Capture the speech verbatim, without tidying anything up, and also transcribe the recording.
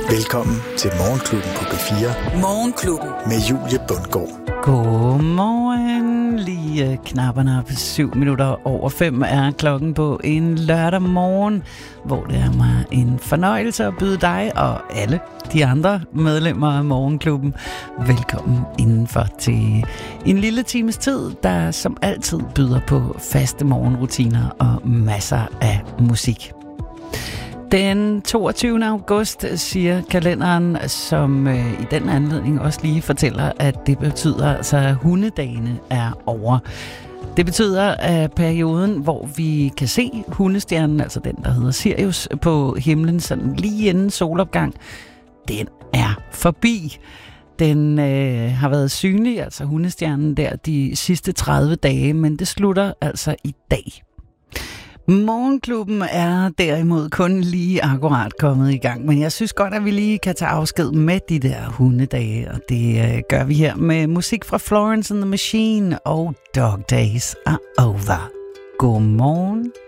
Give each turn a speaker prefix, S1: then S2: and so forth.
S1: Velkommen til Morgenklubben på B fire.
S2: Morgenklubben.
S1: Med Julie Bundgaard.
S3: Godmorgen. Lige knapperne på syv minutter over fem er klokken på en lørdag morgen, hvor det er mig en fornøjelse at byde dig og alle de andre medlemmer af Morgenklubben velkommen indenfor til en lille times tid, der som altid byder på faste morgenrutiner og masser af musik. Den toogtyvende august siger kalenderen, som øh, i den anledning også lige fortæller, at det betyder altså, at hundedagene er over. Det betyder, at perioden, hvor vi kan se hundestjernen, altså den, der hedder Sirius, på himlen sådan lige inden solopgang, den er forbi. Den øh, har været synlig, altså hundestjernen der, de sidste tredive dage, men det slutter altså i dag. Morgenklubben er derimod kun lige akkurat kommet i gang, men jeg synes godt, at vi lige kan tage afsked med de der hundedage, og det øh, gør vi her med musik fra Florence and the Machine og Dog Days Are Over. Godmorgen.